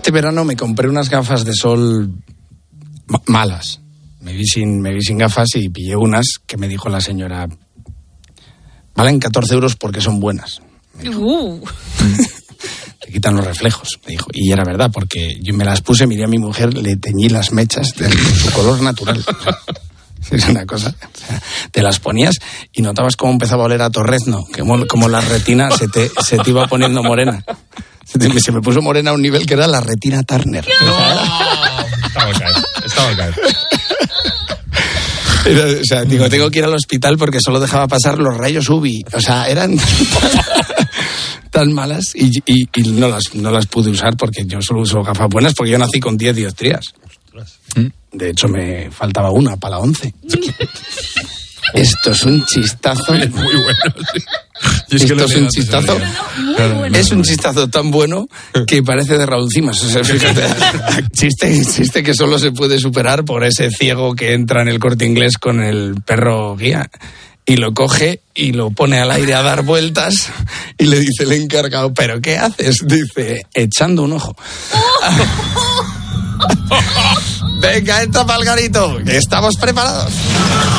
este verano me compré unas gafas de sol malas. Me vi sin gafas y pillé unas que me dijo la señora, valen 14 euros porque son buenas. Te quitan los reflejos, me dijo. Y era verdad, porque yo me las puse, miré a mi mujer, le teñí las mechas de su color natural. Es una cosa. O sea, te las ponías y notabas cómo empezaba a oler a torrezno, como la retina se te iba poniendo morena. Se me puso morena a un nivel que era la retina Turner. Estaba al caer. O sea, digo, tengo que ir al hospital porque solo dejaba pasar los rayos UV. O sea, eran tan malas y no las pude usar porque yo solo uso gafas buenas porque yo nací con 10 dioptrías. De hecho, me faltaba una para la 11. Esto es un chistazo. Es muy bueno, sí. Esto es un chistazo. Es un chistazo tan bueno que parece de Raúl Cimas. O sea, fíjate, chiste que solo se puede superar por ese ciego que entra en el Corte Inglés con el perro guía y lo coge y lo pone al aire a dar vueltas y le dice el encargado, ¿pero qué haces? Dice, echando un ojo. Venga, entra pa'l garito, que estamos preparados.